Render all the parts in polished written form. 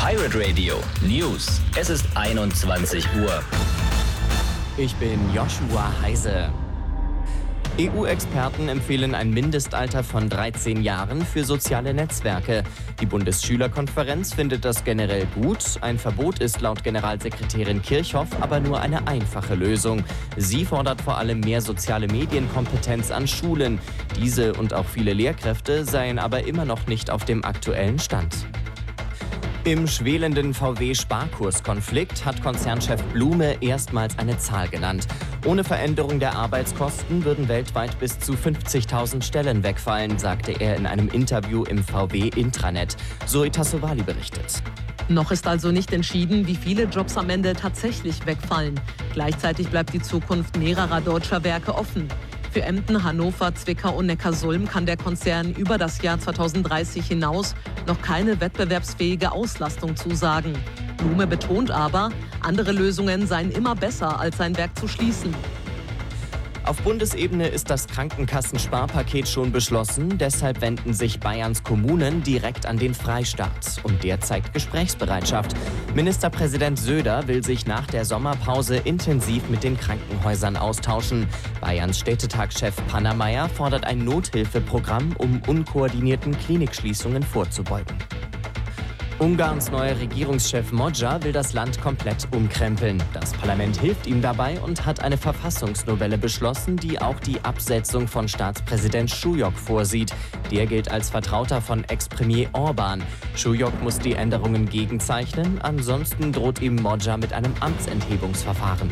Pirate Radio News. Es ist 21 Uhr. Ich bin Joshua Heise. EU-Experten empfehlen ein Mindestalter von 13 Jahren für soziale Netzwerke. Die Bundesschülerkonferenz findet das generell gut. Ein Verbot ist laut Generalsekretärin Kirchhoff aber nur eine einfache Lösung. Sie fordert vor allem mehr soziale Medienkompetenz an Schulen. Diese und auch viele Lehrkräfte seien aber immer noch nicht auf dem aktuellen Stand. Im schwelenden VW-Sparkurskonflikt hat Konzernchef Blume erstmals eine Zahl genannt. Ohne Veränderung der Arbeitskosten würden weltweit bis zu 50.000 Stellen wegfallen, sagte er in einem Interview im VW-Intranet. Zoe Tassovali berichtet. Noch ist also nicht entschieden, wie viele Jobs am Ende tatsächlich wegfallen. Gleichzeitig bleibt die Zukunft mehrerer deutscher Werke offen. Für Emden, Hannover, Zwickau und Neckarsulm kann der Konzern über das Jahr 2030 hinaus noch keine wettbewerbsfähige Auslastung zusagen. Blume betont aber, andere Lösungen seien immer besser, als sein Werk zu schließen. Auf Bundesebene ist das Krankenkassensparpaket schon beschlossen. Deshalb wenden sich Bayerns Kommunen direkt an den Freistaat. Und der zeigt Gesprächsbereitschaft. Ministerpräsident Söder will sich nach der Sommerpause intensiv mit den Krankenhäusern austauschen. Bayerns Städtetagschef Pannermeier fordert ein Nothilfeprogramm, um unkoordinierten Klinikschließungen vorzubeugen. Ungarns neuer Regierungschef Modja will das Land komplett umkrempeln. Das Parlament hilft ihm dabei und hat eine Verfassungsnovelle beschlossen, die auch die Absetzung von Staatspräsident Schujok vorsieht. Der gilt als Vertrauter von Ex-Premier Orban. Schujok muss die Änderungen gegenzeichnen, ansonsten droht ihm Modja mit einem Amtsenthebungsverfahren.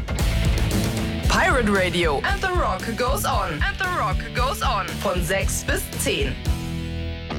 Pirate Radio and the Rock goes on. And the Rock goes on. Von 6 bis 10.